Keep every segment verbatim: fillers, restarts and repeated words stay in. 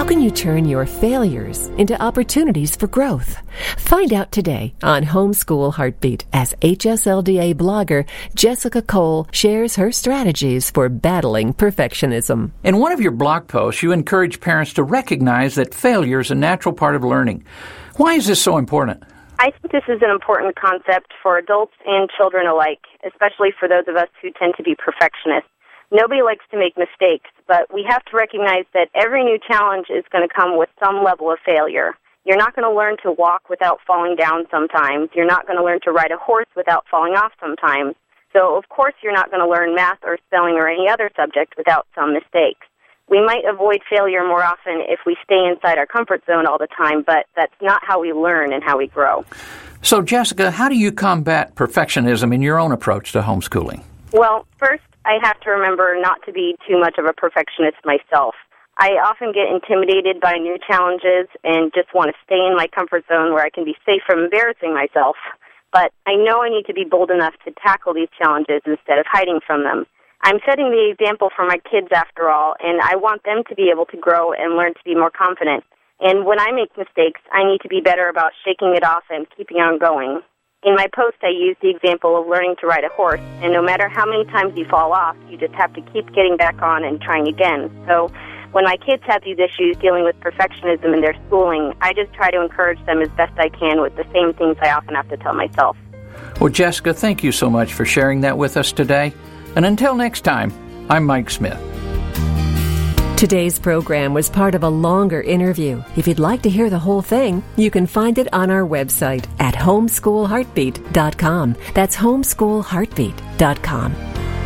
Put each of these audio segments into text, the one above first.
can you turn your failures into opportunities for growth? Find out today on Homeschool Heartbeat as H S L D A blogger Jessica Cole shares her strategies for battling perfectionism. In one of your blog posts, you encourage parents to recognize that failure is a natural part of learning. Why is this so important? I think this is an important concept for adults and children alike, especially for those of us who tend to be perfectionists. Nobody likes to make mistakes, but we have to recognize that every new challenge is going to come with some level of failure. You're not going to learn to walk without falling down sometimes. You're not going to learn to ride a horse without falling off sometimes. So, of course, you're not going to learn math or spelling or any other subject without some mistakes. We might avoid failure more often if we stay inside our comfort zone all the time, but that's not how we learn and how we grow. So, Jessica, how do you combat perfectionism in your own approach to homeschooling? Well, first, I have to remember not to be too much of a perfectionist myself. I often get intimidated by new challenges and just want to stay in my comfort zone where I can be safe from embarrassing myself. But I know I need to be bold enough to tackle these challenges instead of hiding from them. I'm setting the example for my kids, after all, and I want them to be able to grow and learn to be more confident. And when I make mistakes, I need to be better about shaking it off and keeping on going. In my post, I use the example of learning to ride a horse, and no matter how many times you fall off, you just have to keep getting back on and trying again. So when my kids have these issues dealing with perfectionism in their schooling, I just try to encourage them as best I can with the same things I often have to tell myself. Well, Jessica, thank you so much for sharing that with us today. And until next time, I'm Mike Smith. Today's program was part of a longer interview. If you'd like to hear the whole thing, you can find it on our website at homeschool heartbeat dot com. That's homeschool heartbeat dot com.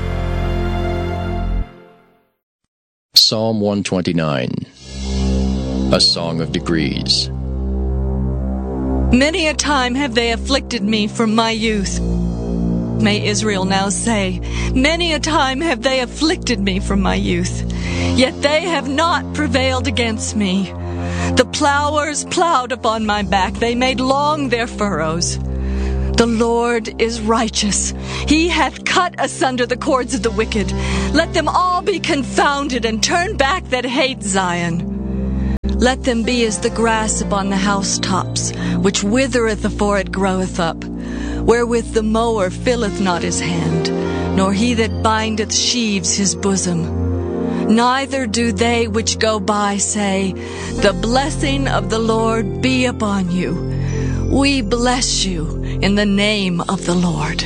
Psalm one twenty-nine, a song of degrees. Many a time have they afflicted me from my youth. May Israel now say, many a time have they afflicted me from my youth, yet they have not prevailed against me. The plowers plowed upon my back, they made long their furrows. The Lord is righteous. He hath cut asunder the cords of the wicked. Let them all be confounded and turn back that hate Zion. Let them be as the grass upon the housetops, which withereth afore it groweth up, wherewith the mower filleth not his hand, nor he that bindeth sheaves his bosom. Neither do they which go by say, the blessing of the Lord be upon you. We bless you in the name of the Lord.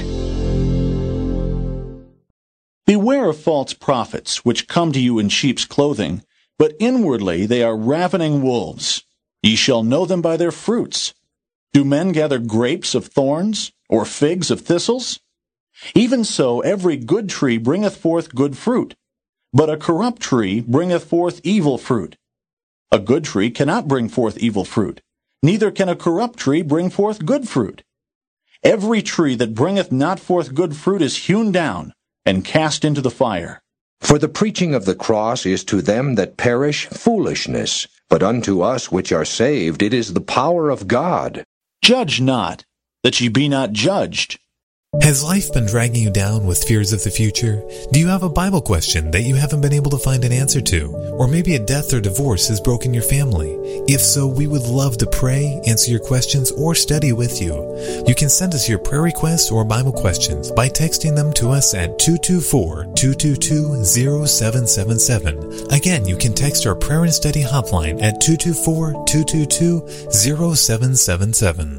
Beware of false prophets, which come to you in sheep's clothing, but inwardly they are ravening wolves. Ye shall know them by their fruits. Do men gather grapes of thorns, or figs of thistles? Even so every good tree bringeth forth good fruit, but a corrupt tree bringeth forth evil fruit. A good tree cannot bring forth evil fruit, neither can a corrupt tree bring forth good fruit. Every tree that bringeth not forth good fruit is hewn down, and cast into the fire. For the preaching of the cross is to them that perish foolishness, but unto us which are saved it is the power of God. Judge not, that ye be not judged. Has life been dragging you down with fears of the future? Do you have a Bible question that you haven't been able to find an answer to? Or maybe a death or divorce has broken your family? If so, we would love to pray, answer your questions, or study with you. You can send us your prayer requests or Bible questions by texting them to us at two two four, two two two, zero seven seven seven. Again, you can text our prayer and study hotline at two two four, two two two, zero seven seven seven.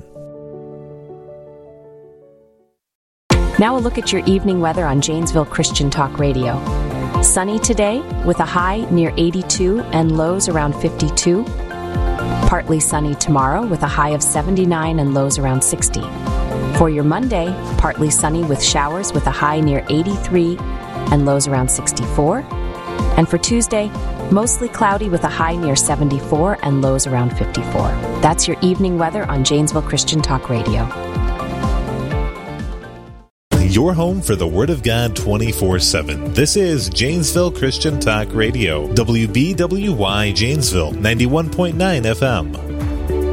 Now a look at your evening weather on Janesville Christian Talk Radio. Sunny today with a high near eighty-two and lows around fifty-two. Partly sunny tomorrow with a high of seventy-nine and lows around sixty. For your Monday, partly sunny with showers with a high near eighty-three and lows around sixty-four. And for Tuesday, mostly cloudy with a high near seventy-four and lows around fifty-four. That's your evening weather on Janesville Christian Talk Radio. Your home for the Word of God twenty-four seven. This is Janesville Christian Talk Radio, W B W Y Janesville, ninety-one point nine F M.